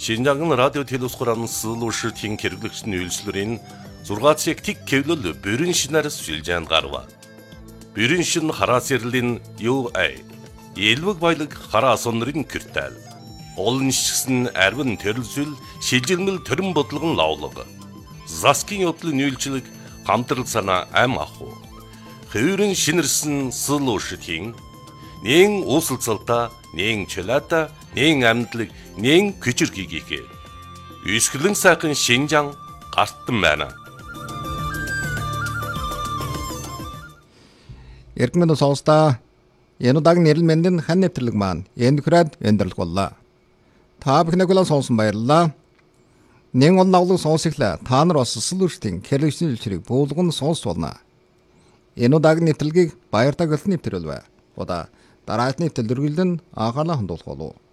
Шинжаан радио телевизхоран сылуушртын хэрэглэгчний үйлчлэрийн 6 тик кевлэл бүрэн шинээр сүлжээнд гарва. Бүрэн шин хараас ярлийн UA элвэг баялаг хараа сонрын киртэл. Олон шигсэн арвин төрөлсөл шилжирмэл төрөн бодлогон лавлаг. Заскин явдлын үйлчлэг хамтрал санаа ам аху. Хөвөрн шинэрсэн сылуушртын нэн уусалцалта, нэн чөлөөта, нэн амьдлаг, нэн күчирхийгээ. Үйсгэлэн сайхан Шинжаан гартан байна. Эргэмэн сонсдоо энэ удаагийн нэрэл мэндийн хан нэвтрэлэг маань энд хүрээд өндөрлөх боллоо. Та бүхнийг сонсон баярлалаа. Нэн он навлаг сонсоглоо. Та нар бас сэлүүртийн хэрэглэгчний үйлчлэрийг буулган сонсволно. Энэ удаагийн нэвтрэлгийг баяртай гэлтэн нэвтрүүлвэ. Удаа дараагийн нэвтрэл үргэлжлэн анхаалаа хандуулах болов.